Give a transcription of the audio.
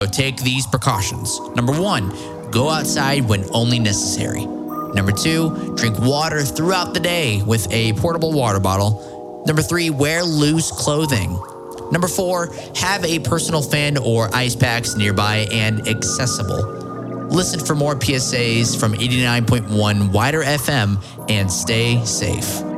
Take these precautions. Number 1, go outside when only necessary. Number 2, drink water throughout the day with a portable water bottle. Number 3, wear loose clothing. Number 4, have a personal fan or ice packs nearby and accessible. Listen for more PSAs from 89.1 Wider FM and stay safe.